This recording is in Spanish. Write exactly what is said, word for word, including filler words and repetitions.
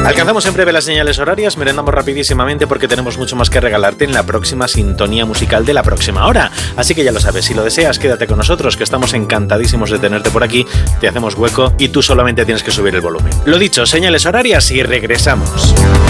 Alcanzamos en breve las señales horarias, merendamos rapidísimamente porque tenemos mucho más que regalarte en la próxima sintonía musical de la próxima hora. Así que ya lo sabes, si lo deseas, quédate con nosotros, que estamos encantadísimos de tenerte por aquí, te hacemos hueco y tú solamente tienes que subir el volumen. Lo dicho, señales horarias y regresamos.